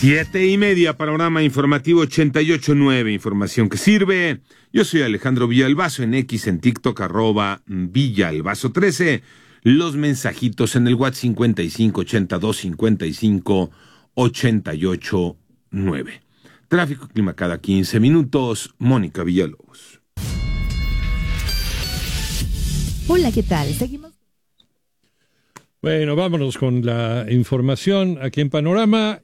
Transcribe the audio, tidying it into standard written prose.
7:30, Panorama Informativo 88.9, información que sirve. Yo soy Alejandro Villalbazo, en X, en TikTok, @Villalbazo13. Los mensajitos en el WhatsApp 5582558889. Tráfico, clima cada 15 minutos. Mónica Villalobos. Hola, ¿qué tal? Seguimos. Bueno, vámonos con la información aquí en Panorama